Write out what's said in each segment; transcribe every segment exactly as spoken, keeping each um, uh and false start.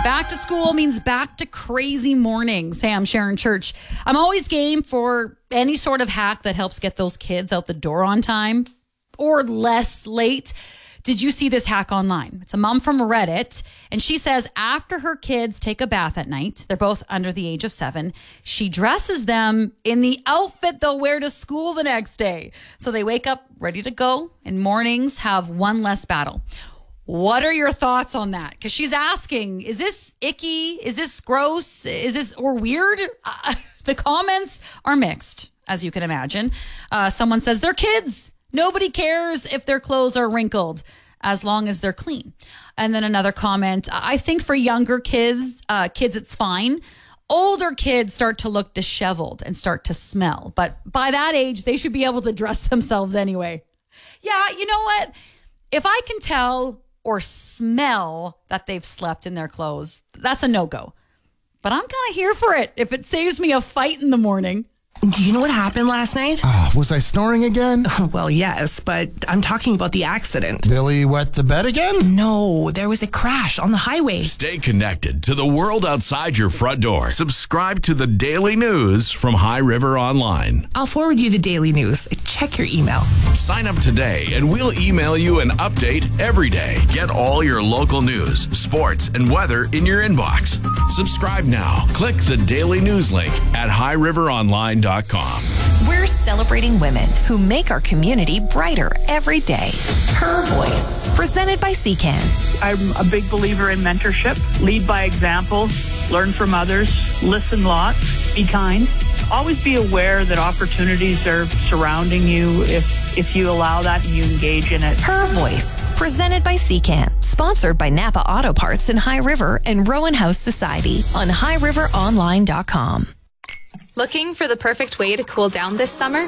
Back to school means back to crazy mornings. Hey, I'm Sharon Church. I'm always game for any sort of hack that helps get those kids out the door on time or less late. Did you see this hack online? It's a mom from Reddit, and she says after her kids take a bath at night, they're both under the age of seven, she dresses them in the outfit they'll wear to school the next day. So they wake up ready to go, and mornings have one less battle. What are your thoughts on that? Because she's asking, is this icky? Is this gross? Is this or weird? Uh, the comments are mixed, as you can imagine. Uh, someone says they're kids. Nobody cares if their clothes are wrinkled as long as they're clean. And then another comment, I think for younger kids, uh, kids, it's fine. Older kids start to look disheveled and start to smell. But by that age, they should be able to dress themselves anyway. Yeah, you know what? If I can tell or smell that they've slept in their clothes, that's a no-go. But I'm kind of here for it if it saves me a fight in the morning. Do you know what happened last night? Uh, was I snoring again? Well, yes, but I'm talking about the accident. Billy wet the bed again? No, there was a crash on the highway. Stay connected to the world outside your front door. Subscribe to the daily news from High River Online. I'll forward you the daily news. Check your email. Sign up today and we'll email you an update every day. Get all your local news, sports, and weather in your inbox. Subscribe now. Click the daily news link at high river online dot com. We're celebrating women who make our community brighter every day. Her Voice, presented by C C A N. I'm a big believer in mentorship. Lead by example, learn from others, listen lots, be kind. Always be aware that opportunities are surrounding you if, if you allow that and you engage in it. Her Voice, presented by C C A N. Sponsored by Napa Auto Parts in High River and Rowan House Society on high river online dot com. Looking for the perfect way to cool down this summer?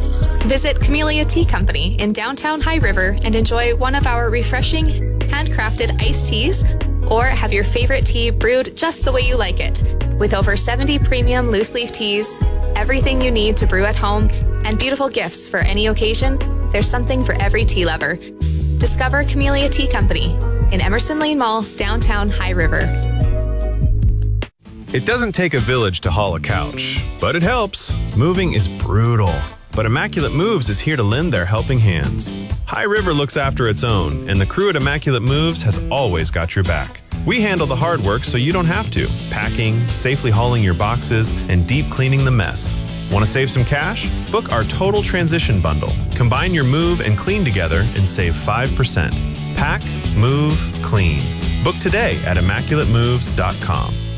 Visit Camellia Tea Company in downtown High River and enjoy one of our refreshing, handcrafted iced teas, or have your favorite tea brewed just the way you like it. With over seventy premium loose leaf teas, everything you need to brew at home, and beautiful gifts for any occasion, there's something for every tea lover. Discover Camellia Tea Company in Emerson Lane Mall, downtown High River. It doesn't take a village to haul a couch, but it helps. Moving is brutal, but Immaculate Moves is here to lend their helping hands. High River looks after its own, and the crew at Immaculate Moves has always got your back. We handle the hard work so you don't have to. Packing, safely hauling your boxes, and deep cleaning the mess. Want to save some cash? Book our Total Transition Bundle. Combine your move and clean together and save five percent. Pack, move, clean. Book today at immaculate moves dot com.